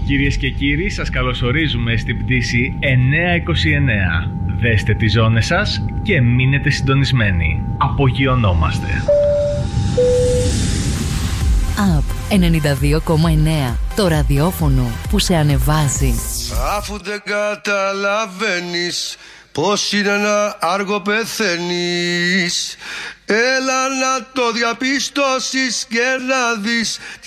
Κυρίες και κύριοι, σας καλωσορίζουμε στην πτήση 929. Δέστε τις ζώνες σας και μείνετε συντονισμένοι. Απογειωνόμαστε. ΑΠ 92,9. Το ραδιόφωνο που σε ανεβάζει. Αφού δεν καταλαβαίνεις πως είναι να άργο πεθαίνεις, έλα να το διαπιστώσεις και να δεις